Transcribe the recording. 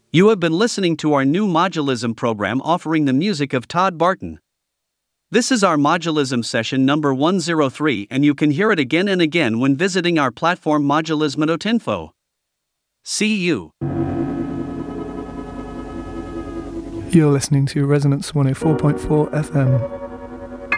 You have been listening to our new Modulism program offering the music of Todd Barton. This is our Modulism session number 103, and you can hear it again and again when visiting our platform modulism.info. See you. You're listening to Resonance 104.4 FM.